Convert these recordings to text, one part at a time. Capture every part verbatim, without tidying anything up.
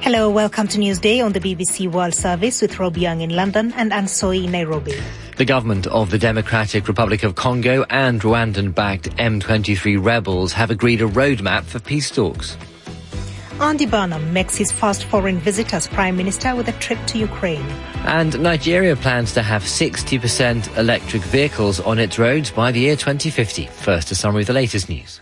Hello, welcome to Newsday on the B B C World Service with Rob Young in London and Anne Soy in Nairobi. The government of the Democratic Republic of Congo and Rwandan-backed M twenty-three rebels have agreed a roadmap for peace talks. Andy Burnham makes his first foreign visit as Prime Minister with a trip to Ukraine. And Nigeria plans to have sixty percent electric vehicles on its roads by the year twenty fifty. First, a summary of the latest news.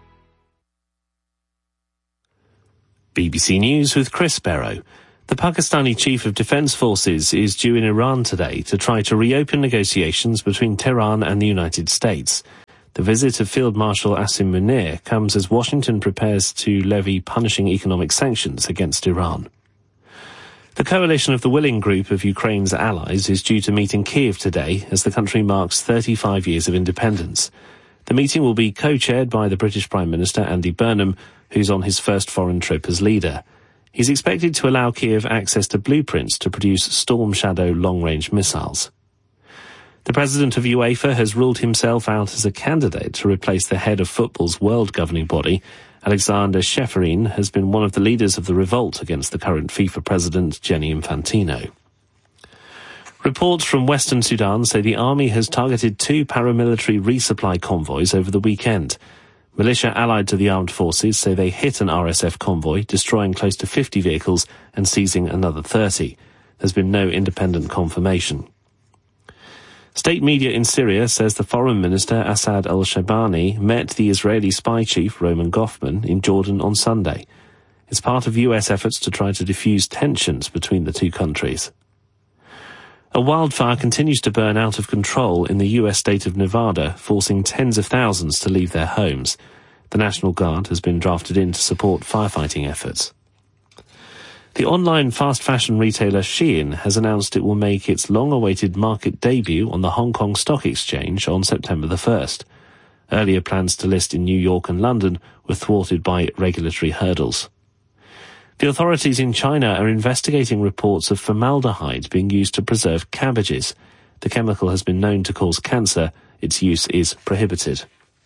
B B C News with Chris Barrow. The Pakistani Chief of Defence Forces is due in Iran today to try to reopen negotiations between Tehran and the United States. The visit of Field Marshal Asim Munir comes as Washington prepares to levy punishing economic sanctions against Iran. The coalition of the Willing Group of Ukraine's allies is due to meet in Kyiv today as the country marks thirty-five years of independence. The meeting will be co-chaired by the British Prime Minister Andy Burnham, who's on his first foreign trip as leader. He's expected to allow Kyiv access to blueprints to produce Storm Shadow long-range missiles. The president of UEFA has ruled himself out as a candidate to replace the head of football's world governing body. Alexander Ceferin has been one of the leaders of the revolt against the current FIFA president, Gianni Infantino. Reports from Western Sudan say the army has targeted two paramilitary resupply convoys over the weekend. Militia allied to the armed forces say they hit an R S F convoy, destroying close to fifty vehicles and seizing another thirty. There's been no independent confirmation. State media in Syria says the foreign minister Assad al-Shabani met the Israeli spy chief Roman Goffman in Jordan on Sunday. It's part of U S efforts to try to diffuse tensions between the two countries. A wildfire continues to burn out of control in the U S state of Nevada, forcing tens of thousands to leave their homes. The National Guard has been drafted in to support firefighting efforts. The online fast fashion retailer Shein has announced it will make its long-awaited market debut on the Hong Kong Stock Exchange on September the first. Earlier plans to list in New York and London were thwarted by regulatory hurdles. The authorities in China are investigating reports of formaldehyde being used to preserve cabbages. The chemical has been known to cause cancer. Its use is prohibited.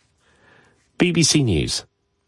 B B C News.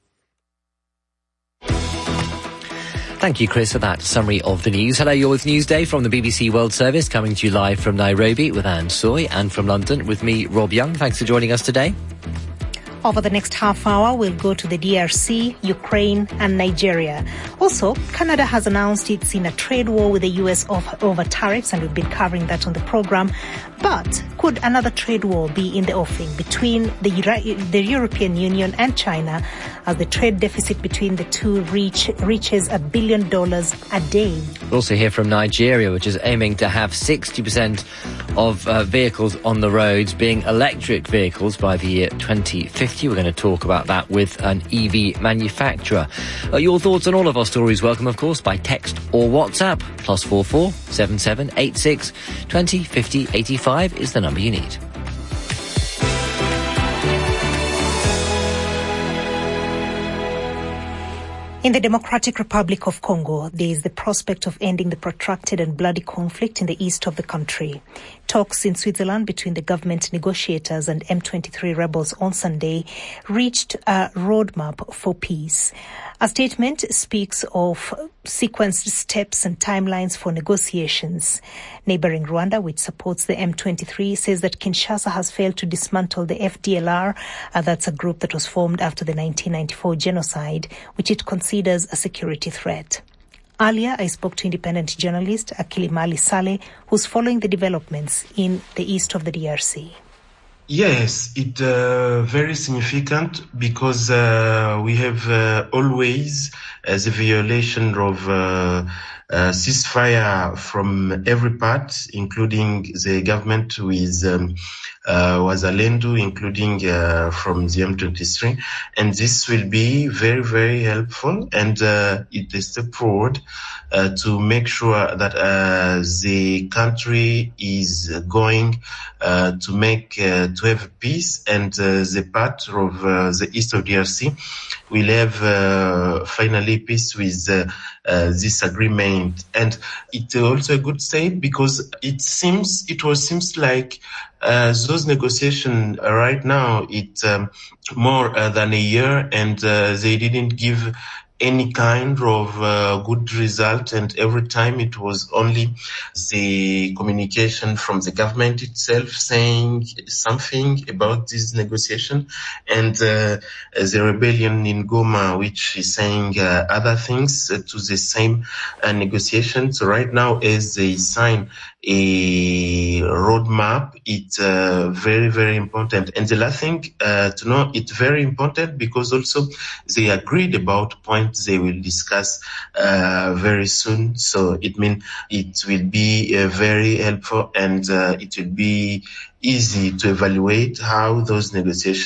Thank you, Chris, for that summary of the news. Hello, you're with Newsday from the B B C World Service, coming to you live from Nairobi with Anne Soy, and from London with me, Rob Young. Thanks for joining us today. Over the next half hour, we'll go to the D R C, Ukraine and Nigeria. Also, Canada has announced it's in a trade war with the U S over tariffs, and we've been covering that on the program. But could another trade war be in the offing between the, the European Union and China as the trade deficit between the two reach, reaches a billion dollars a day? We'll also hear from Nigeria, which is aiming to have sixty percent of uh, vehicles on the roads being electric vehicles by the year twenty fifty. We're going to talk about that with an E V manufacturer. Uh, your thoughts on all of our stories welcome, of course, by text or WhatsApp. Plus four four seven seven eight six twenty fifty eighty-five is the number you need. In the Democratic Republic of Congo, there is the prospect of ending the protracted and bloody conflict in the east of the country. Talks in Switzerland between the government negotiators and M twenty-three rebels on Sunday reached a roadmap for peace. A statement speaks of sequenced steps and timelines for negotiations. Neighboring Rwanda, which supports the M twenty-three, says that Kinshasa has failed to dismantle the F D L R. Uh, that's a group that was formed after the nineteen ninety-four genocide, which it considers a security threat. Earlier, I spoke to independent journalist Akilimali Saleh, who's following the developments in the east of the D R C. Yes, it's uh, very significant because uh, we have uh, always uh, the violation of uh, uh, ceasefire from every part, including the government with um, uh, Wazalendo, including uh, from the M twenty-three. And this will be very, very helpful, and uh, it is a step forward uh, to make sure that uh, the country is going uh, to make uh, to have peace, and uh, the part of uh, the east of D R C will have uh, finally peace with uh, uh, this agreement. And it's also a good step because it seems it was seems like uh, those negotiations right now it's um, more uh, than a year, and uh, they didn't give any kind of uh, good result, and every time it was only the communication from the government itself saying something about this negotiation, and uh, the rebellion in Goma, which is saying uh, other things uh, to the same uh, negotiation. So right now, as they sign a roadmap, it's uh, very, very important. And the last thing uh, to know, it's very important because also they agreed about points they will discuss uh, very soon. So it means it will be uh, very helpful, and uh, it will be easy to evaluate how those negotiations